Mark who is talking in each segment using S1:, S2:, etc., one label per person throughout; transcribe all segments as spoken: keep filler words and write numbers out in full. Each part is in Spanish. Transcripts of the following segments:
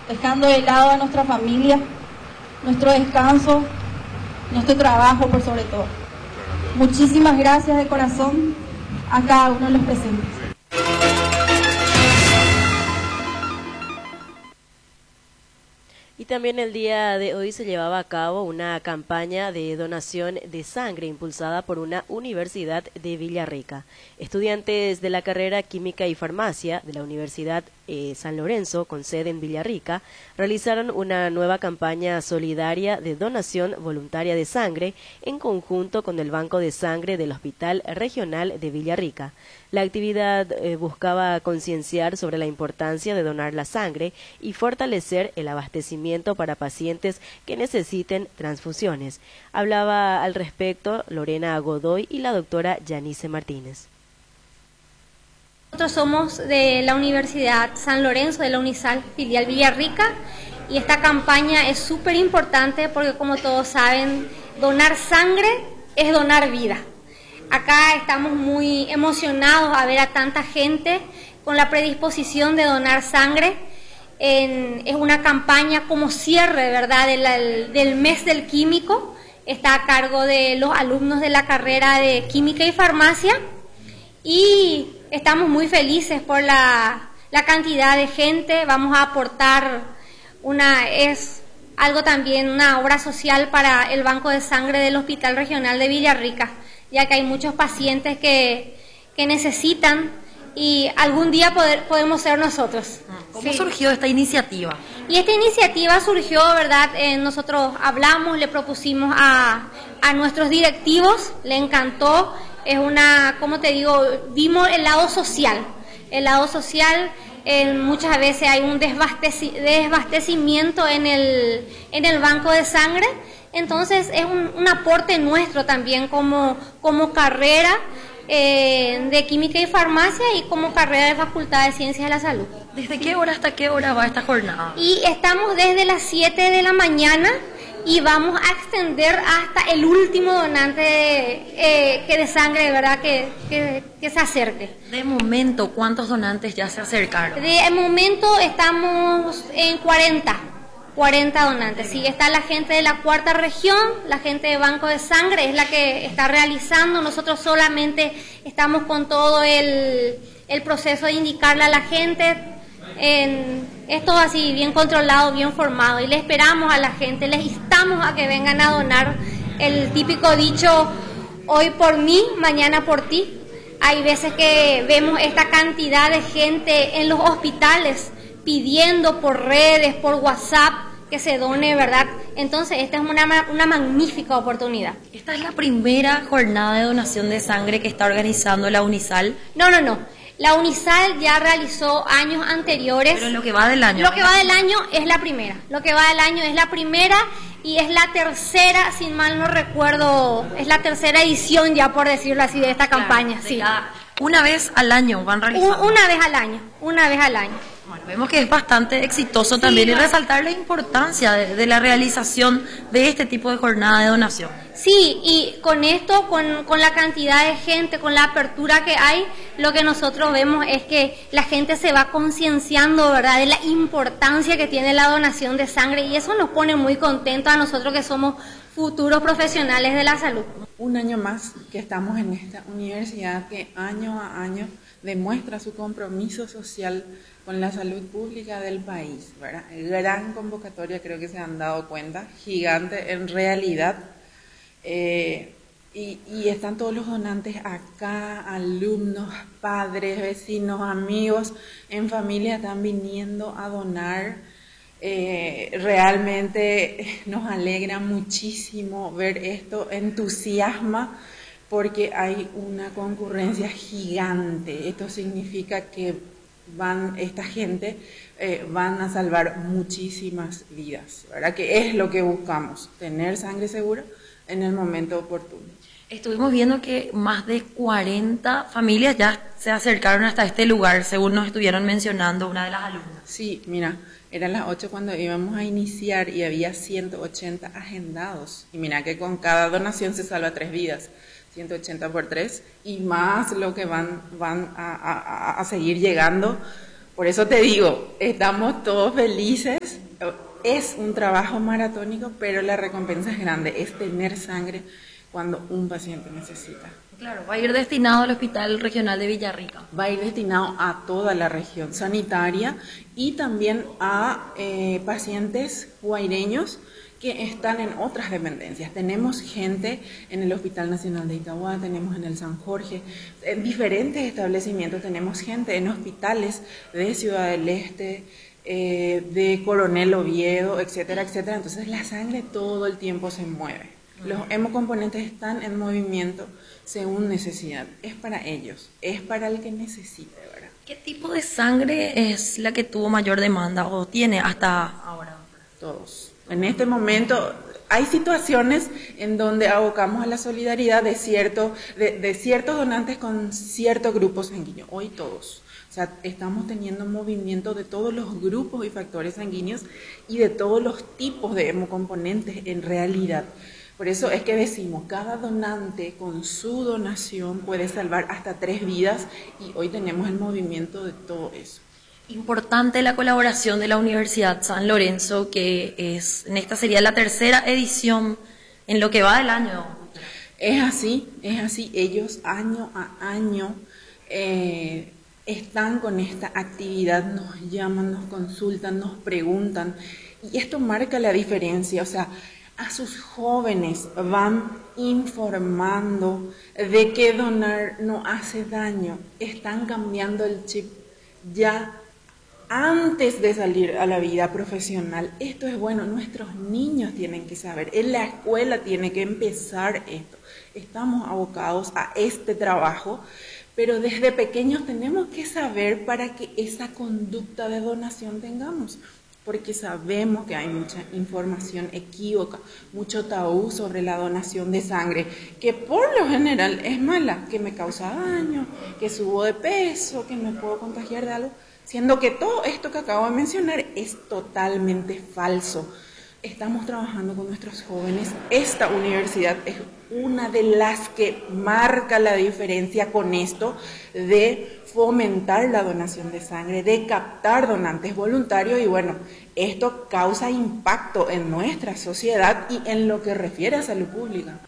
S1: dejando de lado a nuestra familia, nuestro descanso, nuestro trabajo por sobre todo. Muchísimas gracias de corazón a cada uno de los presentes.
S2: Y también el día de hoy se llevaba a cabo una campaña de donación de sangre impulsada por una universidad de Villarrica. Estudiantes de la carrera Química y Farmacia de la Universidad eh, San Lorenzo, con sede en Villarrica, realizaron una nueva campaña solidaria de donación voluntaria de sangre en conjunto con el Banco de Sangre del Hospital Regional de Villarrica. La actividad eh, buscaba concienciar sobre la importancia de donar la sangre y fortalecer el abastecimiento para pacientes que necesiten transfusiones. Hablaba al respecto Lorena Godoy y la doctora Yanice Martínez.
S3: Nosotros somos de la Universidad San Lorenzo, de la UNISAL, filial Villarrica, y esta campaña es súper importante porque, como todos saben, donar sangre es donar vida. Acá estamos muy emocionados a ver a tanta gente con la predisposición de donar sangre. En, es una campaña como cierre, ¿verdad?, del, del mes del químico. Está a cargo de los alumnos de la carrera de Química y Farmacia y estamos muy felices por la, la cantidad de gente. Vamos a aportar una, es algo también, una obra social para el Banco de Sangre del Hospital Regional de Villarrica, ya que hay muchos pacientes que, que necesitan y algún día poder, podemos ser nosotros.
S4: ¿Cómo
S3: sí.
S4: surgió esta iniciativa?
S3: Y esta iniciativa surgió, ¿verdad? Eh, nosotros hablamos, le propusimos a, a nuestros directivos, le encantó, es una, ¿cómo te digo? Vimos el lado social, el lado social, eh, muchas veces hay un desbasteci- desabastecimiento en el, en el banco de sangre. Entonces es un, un aporte nuestro también como, como carrera eh, de Química y Farmacia y como carrera de Facultad de Ciencias de la Salud.
S4: ¿Desde qué hora hasta qué hora va esta jornada?
S3: Y estamos desde las siete de la mañana y vamos a extender hasta el último donante de, eh, que de sangre, ¿verdad?, que, que, que se acerque.
S4: De momento, ¿cuántos donantes ya se acercaron?
S3: De momento estamos en cuarenta. cuarenta donantes, sí, está la gente de la cuarta región, la gente de Banco de Sangre es la que está realizando, nosotros solamente estamos con todo el, el proceso de indicarle a la gente, en, es todo así, bien controlado, bien formado, y le esperamos a la gente, les instamos a que vengan a donar, el típico dicho, hoy por mí, mañana por ti. Hay veces que vemos esta cantidad de gente en los hospitales pidiendo por redes, por WhatsApp, que se done, ¿verdad? Entonces, esta es una, una magnífica oportunidad.
S4: ¿Esta es la primera jornada de donación de sangre que está organizando la UNISAL?
S3: No, no, no. La UNISAL ya realizó años anteriores.
S4: Pero lo que va del año.
S3: Lo que va del año es la primera. Lo que va del año es la primera y es la tercera, si mal no recuerdo, es la tercera edición ya, por decirlo así, de esta claro, campaña. Sí.
S4: La, una vez al año van realizando.
S3: Una vez al año, una vez al año.
S4: Bueno, vemos que es bastante exitoso sí, también no. Y resaltar la importancia de, de la realización de este tipo de jornada de donación.
S3: Sí, y con esto, con, con la cantidad de gente, con la apertura que hay, lo que nosotros vemos es que la gente se va concienciando, ¿verdad?, de la importancia que tiene la donación de sangre y eso nos pone muy contentos a nosotros que somos futuros profesionales de la salud.
S5: Un año más que estamos en esta universidad que año a año demuestra su compromiso social con la salud pública del país, ¿verdad? Gran convocatoria, creo que se han dado cuenta, gigante en realidad, eh, y, y están todos los donantes acá, alumnos, padres, vecinos, amigos, en familia están viniendo a donar. Eh, realmente nos alegra muchísimo ver esto, entusiasma, porque hay una concurrencia gigante. Esto significa que van esta gente eh, van a salvar muchísimas vidas, ¿verdad? Que es lo que buscamos, tener sangre segura en el momento oportuno.
S4: Estuvimos viendo que más de cuarenta familias ya se acercaron hasta este lugar, según nos estuvieron mencionando una de las alumnas.
S5: Sí, mira, eran las ocho cuando íbamos a iniciar y había ciento ochenta agendados. Y mira que con cada donación se salva tres vidas. ciento ochenta por tres y más lo que van, van a, a, a seguir llegando. Por eso te digo, estamos todos felices es un trabajo maratónico, pero la recompensa es grande, es tener sangre cuando un paciente necesita.
S4: Claro, va a ir destinado al Hospital Regional de Villarrica.
S5: Va a ir destinado a toda la región sanitaria y también a eh, pacientes guaireños que están en otras dependencias. Tenemos gente en el Hospital Nacional de Itagua, tenemos en el San Jorge, en diferentes establecimientos, tenemos gente en hospitales de Ciudad del Este, eh, de Coronel Oviedo, etcétera, etcétera. Entonces la sangre todo el tiempo se mueve. Los hemocomponentes están en movimiento según necesidad. Es para ellos, es para el que necesite, ¿verdad?
S4: ¿Qué tipo de sangre es la que tuvo mayor demanda o tiene hasta ahora?
S5: Todos. En este momento hay situaciones en donde abocamos a la solidaridad de, cierto, de, de ciertos donantes con ciertos grupos sanguíneos. Hoy todos. O sea, estamos teniendo movimiento de todos los grupos y factores sanguíneos y de todos los tipos de hemocomponentes en realidad. Por eso es que decimos, cada donante con su donación puede salvar hasta tres vidas y hoy tenemos el movimiento de todo eso.
S4: Importante la colaboración de la Universidad San Lorenzo, que es, en esta sería la tercera edición en lo que va del año.
S5: Es así, es así. Ellos año a año eh, están con esta actividad, nos llaman, nos consultan, nos preguntan y esto marca la diferencia, o sea, a sus jóvenes van informando de que donar no hace daño, están cambiando el chip ya antes de salir a la vida profesional. Esto es bueno, nuestros niños tienen que saber, en la escuela tiene que empezar esto. Estamos abocados a este trabajo, pero desde pequeños tenemos que saber para que esa conducta de donación tengamos, porque sabemos que hay mucha información equívoca, mucho tabú sobre la donación de sangre, que por lo general es mala, que me causa daño, que subo de peso, que me puedo contagiar de algo, siendo que todo esto que acabo de mencionar es totalmente falso. Estamos trabajando con nuestros jóvenes. Esta universidad es una de las que marca la diferencia con esto de fomentar la donación de sangre, de captar donantes voluntarios y bueno, esto causa impacto en nuestra sociedad y en lo que refiere a salud pública.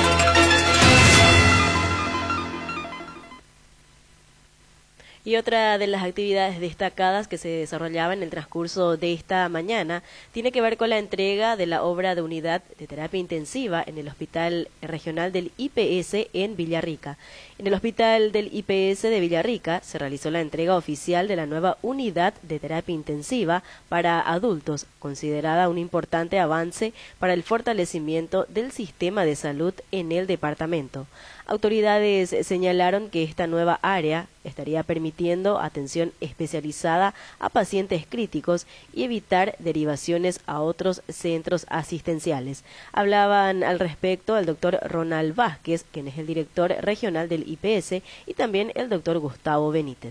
S2: Y otra de las actividades destacadas que se desarrollaba en el transcurso de esta mañana tiene que ver con la entrega de la obra de unidad de terapia intensiva en el Hospital Regional del I P S en Villarrica. En el Hospital del I P S de Villarrica se realizó la entrega oficial de la nueva unidad de terapia intensiva para adultos, considerada un importante avance para el fortalecimiento del sistema de salud en el departamento. Autoridades señalaron que esta nueva área estaría permitiendo atención especializada a pacientes críticos y evitar derivaciones a otros centros asistenciales. Hablaban al respecto el doctor Ronald Vázquez, quien es el director regional del I P S, y también el doctor Gustavo Benítez.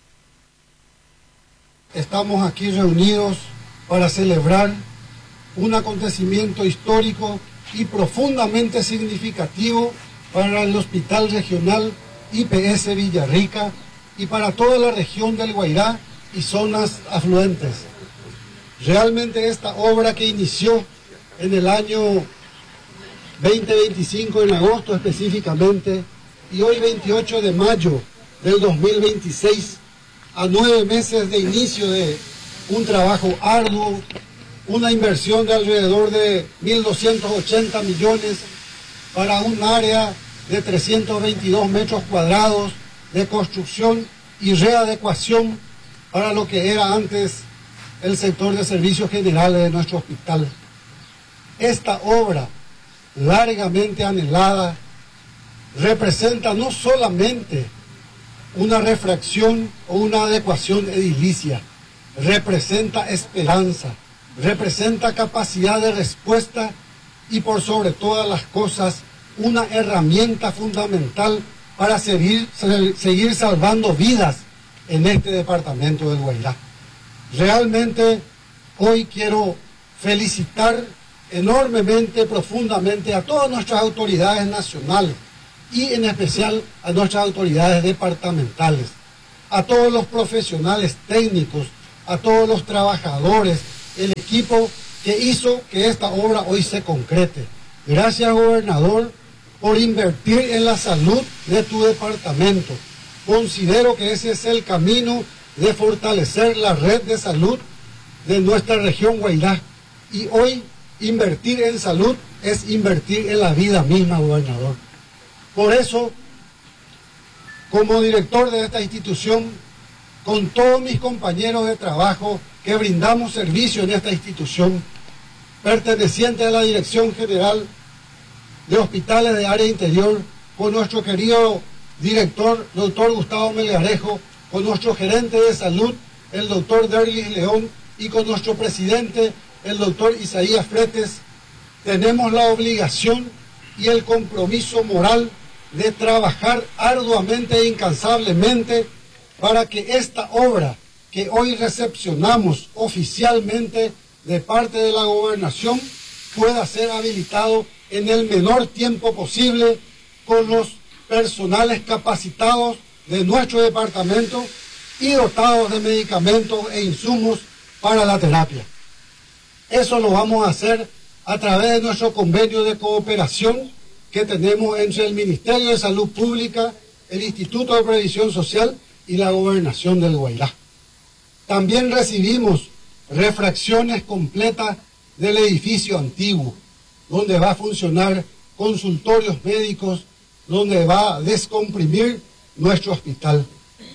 S6: Estamos aquí reunidos para celebrar un acontecimiento histórico y profundamente significativo para el Hospital Regional I P S Villarrica y para toda la región del Guairá y zonas afluentes. Realmente esta obra que inició en el año veinte veinticinco, en agosto específicamente, y hoy veintiocho de mayo del dos mil veintiséis, a nueve meses de inicio de un trabajo arduo, una inversión de alrededor de mil doscientos ochenta millones para un área de trescientos veintidós metros cuadrados de construcción y readecuación para lo que era antes el sector de servicios generales de nuestro hospital. Esta obra, largamente anhelada, representa no solamente una refracción o una adecuación edilicia, representa esperanza, representa capacidad de respuesta y por sobre todas las cosas una herramienta fundamental para seguir, seguir salvando vidas en este departamento del Guairá. Realmente hoy quiero felicitar enormemente, profundamente a todas nuestras autoridades nacionales y en especial a nuestras autoridades departamentales, a todos los profesionales técnicos, a todos los trabajadores, el equipo equipo que hizo que esta obra hoy se concrete. Gracias, gobernador, por invertir en la salud de tu departamento. Considero que ese es el camino de fortalecer la red de salud de nuestra región Guairá. Y hoy invertir en salud es invertir en la vida misma, gobernador. Por eso, como director de esta institución, con todos mis compañeros de trabajo que brindamos servicio en esta institución, perteneciente a la Dirección General de Hospitales de Área Interior, con nuestro querido director, doctor Gustavo Melgarejo, con nuestro gerente de salud, el doctor Derlis León, y con nuestro presidente, el doctor Isaías Fretes, tenemos la obligación y el compromiso moral de trabajar arduamente e incansablemente para que esta obra que hoy recepcionamos oficialmente de parte de la gobernación pueda ser habilitado en el menor tiempo posible con los personales capacitados de nuestro departamento y dotados de medicamentos e insumos para la terapia. Eso lo vamos a hacer a través de nuestro convenio de cooperación que tenemos entre el Ministerio de Salud Pública, el Instituto de Previsión Social y la Gobernación del Guairá. También recibimos refracciones completas del edificio antiguo, donde va a funcionar consultorios médicos, donde va a descomprimir nuestro hospital.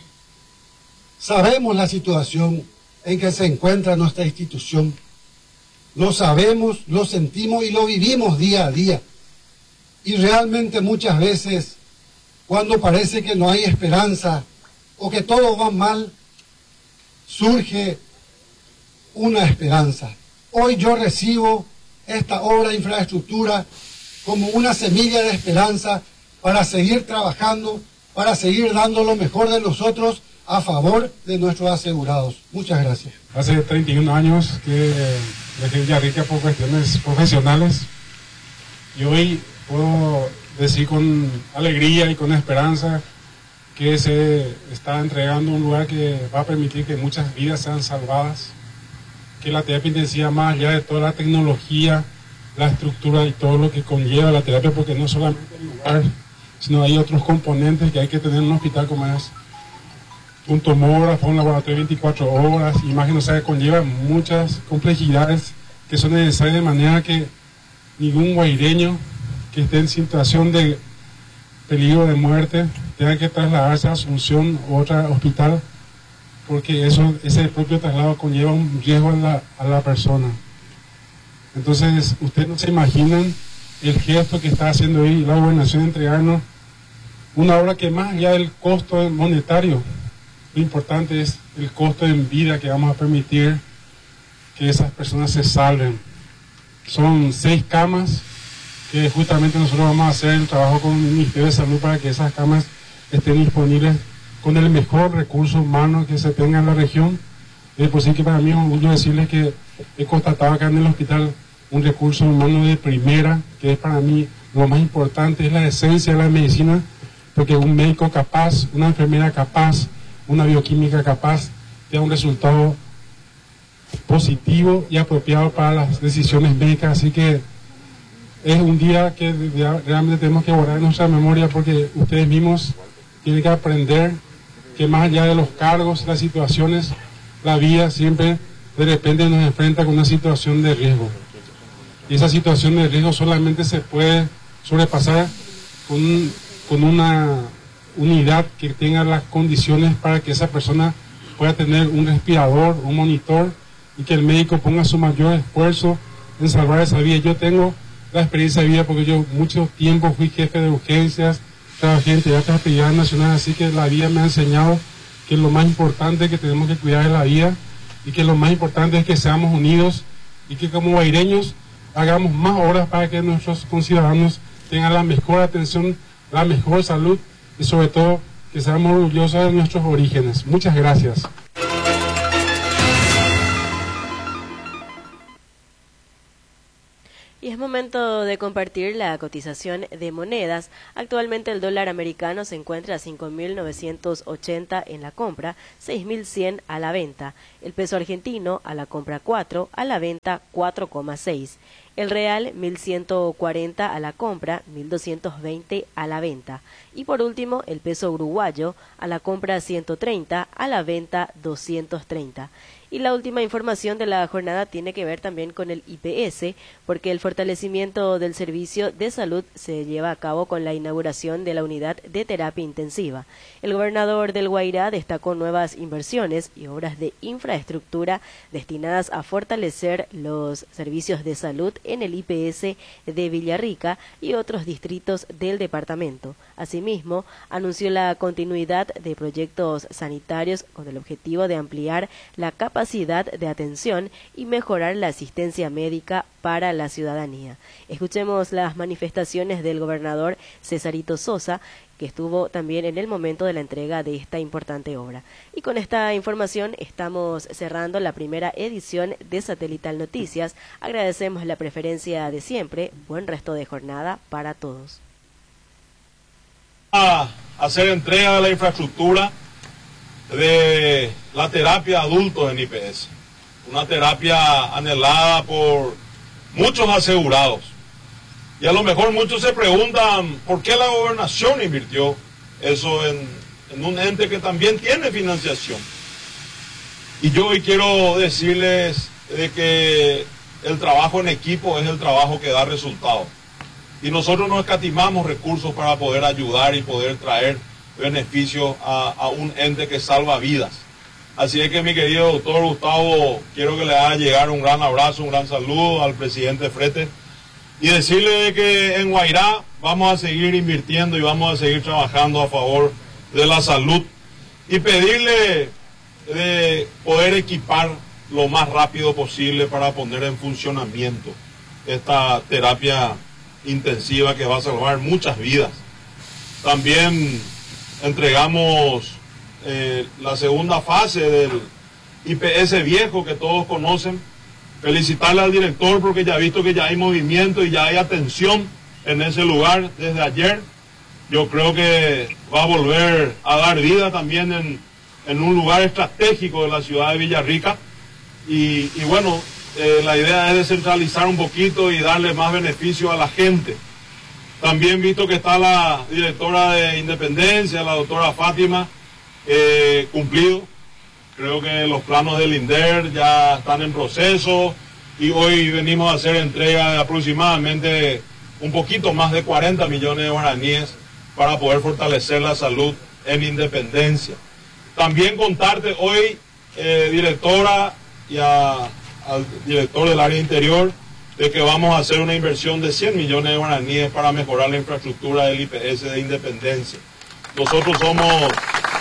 S6: Sabemos la situación en que se encuentra nuestra institución. Lo sabemos, lo sentimos y lo vivimos día a día. Y realmente muchas veces, cuando parece que no hay esperanza o que todo va mal, surge una esperanza. Hoy yo recibo esta obra de infraestructura como una semilla de esperanza para seguir trabajando, para seguir dando lo mejor de nosotros a favor de nuestros asegurados. Muchas gracias.
S7: Hace treinta y un años que dejé Villarrica por cuestiones profesionales y hoy puedo decir con alegría y con esperanza que se está entregando un lugar que va a permitir que muchas vidas sean salvadas, que la terapia intensiva, más allá de toda la tecnología, la estructura y todo lo que conlleva la terapia, porque no solamente el lugar, sino hay otros componentes que hay que tener en un hospital como es un tomógrafo, un laboratorio de veinticuatro horas, imágenes, o sea, que conlleva muchas complejidades que son necesarias, de manera que ningún guaireño que esté en situación de peligro de muerte tenga que trasladarse a Asunción u otro hospital, porque eso, ese propio traslado conlleva un riesgo a la, a la persona. Entonces, ustedes no se imaginan el gesto que está haciendo hoy la gobernación de entregarnos una obra que, más allá del costo monetario, lo importante es el costo en vida que vamos a permitir que esas personas se salven. Son seis camas que justamente nosotros vamos a hacer el trabajo con el Ministerio de Salud para que esas camas estén disponibles con el mejor recurso humano que se tenga en la región. Es por sí que para mí es un orgullo decirles que he constatado acá en el hospital un recurso humano de primera, que es para mí lo más importante, es la esencia de la medicina, porque un médico capaz, una enfermera capaz, una bioquímica capaz, te da un resultado positivo y apropiado para las decisiones médicas. Así que es un día que realmente tenemos que guardar en nuestra memoria, porque ustedes mismos tienen que aprender que más allá de los cargos, las situaciones, la vida siempre de repente nos enfrenta con una situación de riesgo. Y esa situación de riesgo solamente se puede sobrepasar con, con una unidad que tenga las condiciones para que esa persona pueda tener un respirador, un monitor, y que el médico ponga su mayor esfuerzo en salvar esa vida. Yo tengo la experiencia de vida porque yo mucho tiempo fui jefe de urgencias, trabajé en otras actividades nacionales, así que la vida me ha enseñado que lo más importante que tenemos que cuidar es la vida, y que lo más importante es que seamos unidos y que como guaireños hagamos más horas para que nuestros conciudadanos tengan la mejor atención, la mejor salud y sobre todo que seamos orgullosos de nuestros orígenes. Muchas gracias.
S2: Y es momento de compartir la cotización de monedas. Actualmente el dólar americano se encuentra a cinco mil novecientos ochenta en la compra, seis mil cien a la venta. El peso argentino a la compra cuatro, a la venta cuatro coma seis. El real mil ciento cuarenta a la compra, mil doscientos veinte a la venta. Y por último el peso uruguayo a la compra ciento treinta, a la venta doscientos treinta. Y la última información de la jornada tiene que ver también con el I P S, porque el fortalecimiento del servicio de salud se lleva a cabo con la inauguración de la unidad de terapia intensiva. El gobernador del Guairá destacó nuevas inversiones y obras de infraestructura destinadas a fortalecer los servicios de salud en el I P S de Villarrica y otros distritos del departamento. Asimismo, anunció la continuidad de proyectos sanitarios con el objetivo de ampliar la capacidad capacidad de atención y mejorar la asistencia médica para la ciudadanía. Escuchemos las manifestaciones del gobernador Cesarito Sosa, que estuvo también en el momento de la entrega de esta importante obra. Y con esta información estamos cerrando la primera edición de Satelital Noticias. Agradecemos la preferencia de siempre. Buen resto de jornada para todos.
S8: A hacer entrega de la infraestructura de la terapia adultos en I P S, una terapia anhelada por muchos asegurados. Y a lo mejor muchos se preguntan por qué la gobernación invirtió eso en, en un ente que también tiene financiación. Y yo hoy quiero decirles de que el trabajo en equipo es el trabajo que da resultados. Y nosotros no escatimamos recursos para poder ayudar y poder traer beneficio a, a un ente que salva vidas. Así es que, mi querido doctor Gustavo, quiero que le haga llegar un gran abrazo, un gran saludo al presidente Frete y decirle que en Guairá vamos a seguir invirtiendo y vamos a seguir trabajando a favor de la salud y pedirle de poder equipar lo más rápido posible para poner en funcionamiento esta terapia intensiva que va a salvar muchas vidas. También entregamos eh, la segunda fase del I P S viejo que todos conocen. Felicitarle al director porque ya ha visto que ya hay movimiento y ya hay atención en ese lugar desde ayer. Yo creo que va a volver a dar vida también en, en un lugar estratégico de la ciudad de Villarrica. Y, y bueno, eh, la idea es descentralizar un poquito y darle más beneficio a la gente. También visto que está la directora de Independencia, la doctora Fátima, eh, cumplido. Creo que los planos del INDER ya están en proceso y hoy venimos a hacer entrega de aproximadamente un poquito más de cuarenta millones de guaraníes para poder fortalecer la salud en Independencia. También contarte hoy, eh, directora y a, al director del área interior, de que vamos a hacer una inversión de cien millones de guaraníes para mejorar la infraestructura del I P S de Independencia. Nosotros somos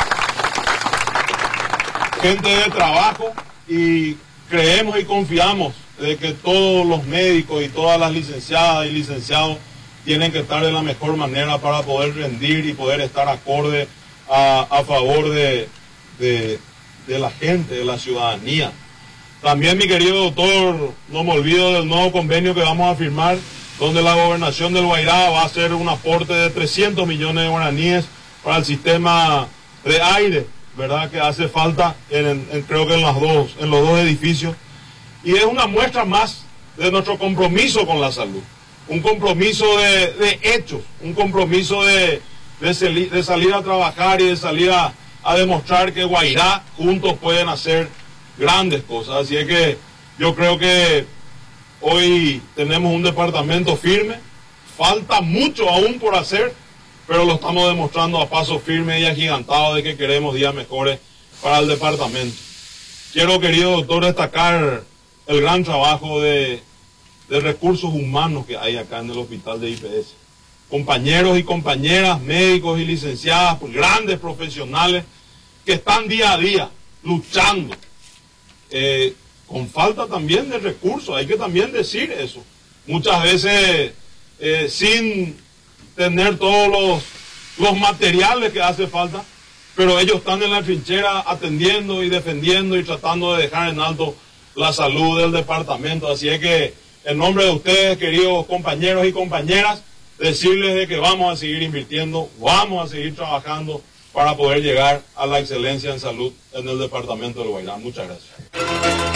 S8: gente de trabajo y creemos y confiamos de que todos los médicos y todas las licenciadas y licenciados tienen que estar de la mejor manera para poder rendir y poder estar acorde a, a favor de, de, de la gente, de la ciudadanía. También, mi querido doctor, no me olvido del nuevo convenio que vamos a firmar, donde la gobernación del Guairá va a hacer un aporte de trescientos millones de guaraníes para el sistema de aire, ¿verdad? Que hace falta en, en, creo que en, las dos, en los dos edificios. Y es una muestra más de nuestro compromiso con la salud. Un compromiso de, de hechos, un compromiso de, de, sali, de salir a trabajar y de salir a, a demostrar que Guairá juntos pueden hacer grandes cosas. Así es que yo creo que hoy tenemos un departamento firme, falta mucho aún por hacer, pero lo estamos demostrando a paso firme y agigantado de que queremos días mejores para el departamento. Quiero, querido doctor, destacar el gran trabajo de, de recursos humanos que hay acá en el hospital de I P S. Compañeros y compañeras, médicos y licenciadas, pues, grandes profesionales que están día a día luchando. Eh, con falta también de recursos, hay que también decir eso. Muchas veces eh, sin tener todos los, los materiales que hace falta, pero ellos están en la trinchera atendiendo y defendiendo y tratando de dejar en alto la salud del departamento. Así es que en nombre de ustedes, queridos compañeros y compañeras, decirles de que vamos a seguir invirtiendo, vamos a seguir trabajando para poder llegar a la excelencia en salud en el departamento del Guairá. Muchas gracias.